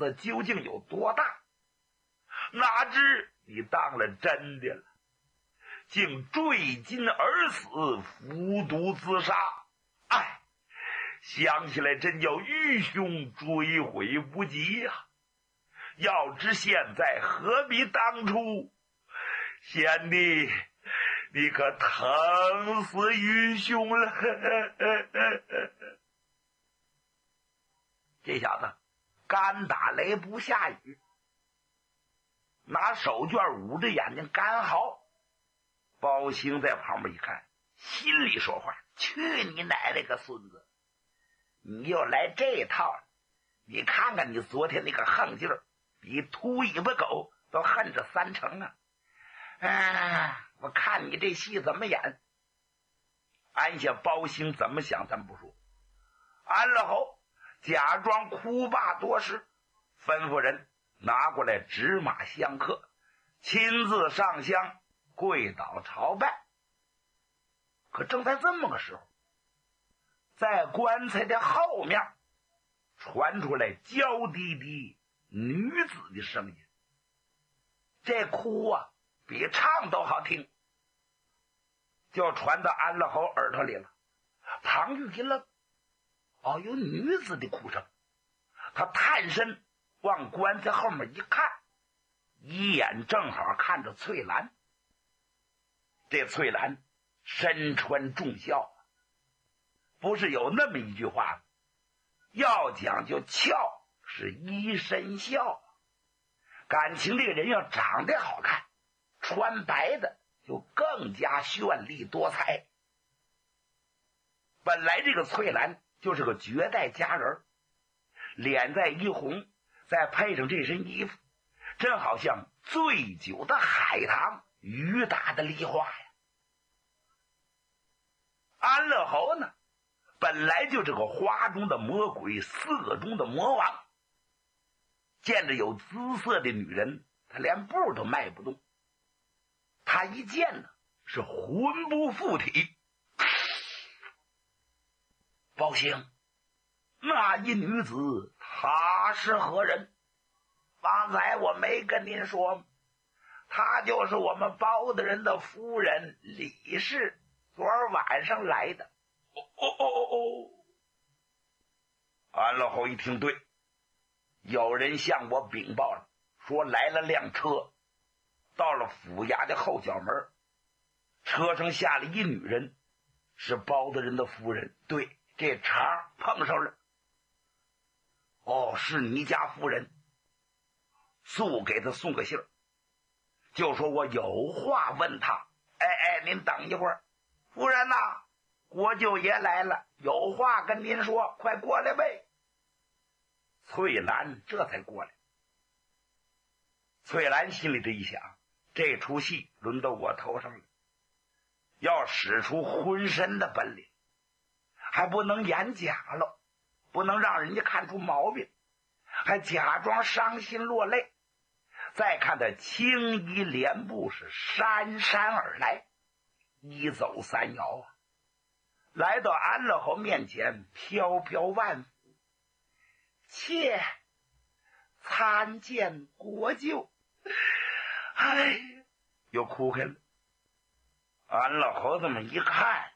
子究竟有多大？哪知你当了真的了，竟坠金而死，服毒自杀。哎，想起来真叫愚兄追悔不及呀！要知现在何必当初，贤弟你可疼死愚兄了。这小子干打雷不下雨，拿手绢捂着眼睛干嚎。包兴在旁边一看，心里说话：去你奶奶个孙子，你又来这套了！你看看你昨天那个横劲儿，比秃尾巴狗都恨着3成啊！我看你这戏怎么演。按下包兴怎么想咱不说，安了后假装哭罢多时，吩咐人拿过来纸马香客，亲自上香跪倒朝拜。可正在这么个时候，在棺材的后面传出来娇滴滴女子的声音，这哭啊比唱都好听，就传到安乐侯耳朵里了。庞玉一愣，哦，有女子的哭声。他探身往棺材后面一看，一眼正好看着翠兰。这翠兰身穿重孝，不是有那么一句话吗？要讲究俏是一身孝，感情这个人要长得好看，穿白的就更加绚丽多彩。本来这个翠兰就是个绝代佳人，脸再一红，再配上这身衣服，真好像醉酒的海棠，雨打的梨花呀。安乐侯呢，本来就是个花中的魔鬼，色中的魔王，见着有姿色的女人，他连步都迈不动。他一见呢，是魂不附体。包兴，那一女子她是何人？方才我没跟您说吗？她就是我们包大人的夫人李氏，昨儿晚上来的。安乐侯一听，对，有人向我禀报了，说来了辆车，到了府衙的后角门，车上下了一女人，是包大人的夫人。对，这茬碰上了。哦，是你家夫人。速给他送个信儿，就说我有话问他。您等一会儿，夫人呐，国舅爷来了，有话跟您说，快过来呗。翠兰这才过来。翠兰心里这一想，这出戏轮到我头上了，要使出浑身的本领，还不能演假了，不能让人家看出毛病，还假装伤心落泪。再看他轻衣莲步，是姗姗而来，一走三摇啊，来到安乐侯面前，飘飘万福，妾参见国舅。又哭开了。安乐侯这么一看，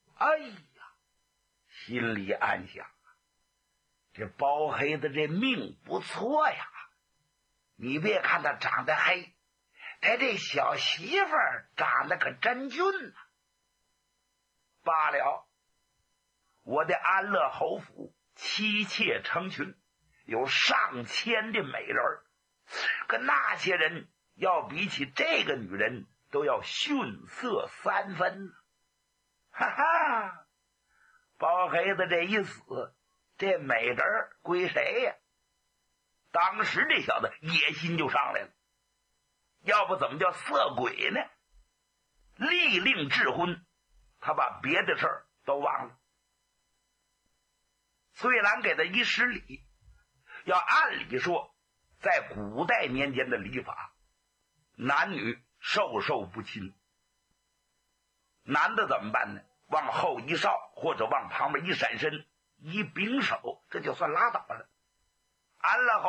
心里暗想，这包黑的这命不错呀。你别看他长得黑，他这小媳妇儿长得可真俊呐。罢了，我的安乐侯府妻妾成群，有上千的美人儿，可那些人要比起这个女人都要逊色3分。哈哈，包黑子这一死，这美人儿归谁呀？当时这小子野心就上来了，要不怎么叫色鬼呢？立令智昏，他把别的事儿都忘了。翠兰给他一施礼，要按理说，在古代年间的礼法，男女授受不亲。男的怎么办呢？往后一稍，或者往旁边一闪身，一柄手，这就算拉倒了。安乐侯